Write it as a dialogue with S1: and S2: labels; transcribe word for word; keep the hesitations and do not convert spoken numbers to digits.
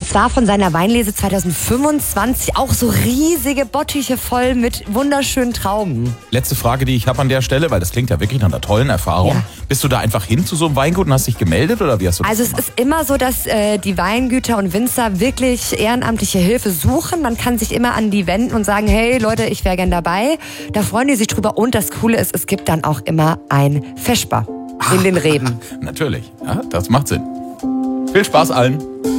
S1: zwar von seiner Weinlese zwanzig fünfundzwanzig, auch so riesige Bottiche voll mit wunderschönen Trauben.
S2: Letzte Frage, die ich habe an der Stelle, weil das klingt ja wirklich nach einer tollen Erfahrung.
S1: Ja.
S2: Bist du da einfach hin zu so einem Weingut und hast dich gemeldet oder wie hast du das
S1: Also es
S2: gemacht?
S1: ist immer so, dass äh, die Weingüter und Winzer wirklich ehrenamtliche Hilfe suchen. Man kann sich immer an die wenden und sagen, hey Leute, ich wäre gern dabei. Da freuen die sich drüber und das Coole ist, es gibt dann auch immer ein Vesper in den Reben.
S2: Natürlich, ja, das macht Sinn. Viel Spaß allen.